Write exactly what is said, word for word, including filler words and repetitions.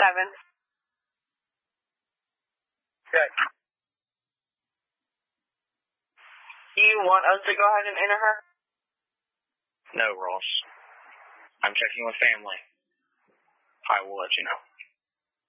seven. Okay. Do you want us to go ahead and enter her? No, Ross. I'm checking with family. I will let you know.